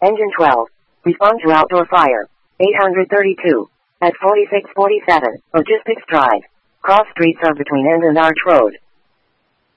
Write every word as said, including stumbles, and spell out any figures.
Engine twelve. Respond to outdoor fire. eight hundred thirty-two. At forty-six forty-seven, Logistics Drive. Cross streets are between End and Arch Road.